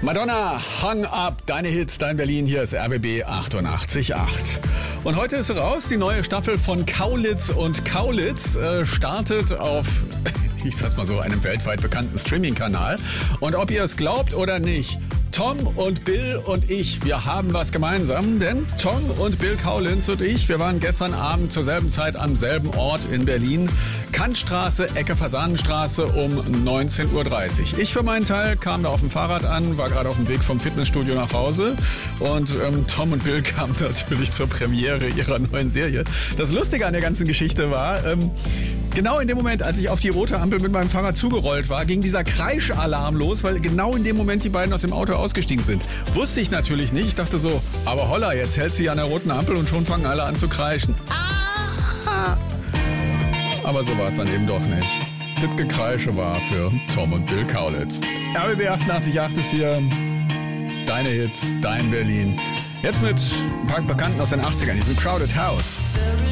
Madonna, Hung Up, deine Hits, dein Berlin, hier ist RBB 88.8. Und heute ist raus, die neue Staffel von Kaulitz und Kaulitz startet auf, ich sag's mal so, einem weltweit bekannten Streaming-Kanal. Und ob ihr es glaubt oder nicht, Tom und Bill und ich, wir haben was gemeinsam, denn Tom und Bill Kaulitz und ich, wir waren gestern Abend zur selben Zeit am selben Ort in Berlin, Kantstraße, Ecke Fasanenstraße um 19.30 Uhr. Ich für meinen Teil kam da auf dem Fahrrad an, war gerade auf dem Weg vom Fitnessstudio nach Hause und Tom und Bill kamen natürlich zur Premiere ihrer neuen Serie. Das Lustige an der ganzen Geschichte war, genau in dem Moment, als ich auf die rote Ampel mit meinem Fahrrad zugerollt war, ging dieser Kreischalarm los, weil genau in dem Moment die beiden aus dem Auto ausgestiegen sind. Wusste ich natürlich nicht. Ich dachte so, aber holla, jetzt hält sie an der roten Ampel und schon fangen alle an zu kreischen. Ah! Aber so war es dann eben doch nicht. Das Gekreische war für Tom und Bill Kaulitz. RBB 88.8 ist hier. Deine Hits, dein Berlin. Jetzt mit ein paar Bekannten aus den 80ern. Hier sind Crowded House.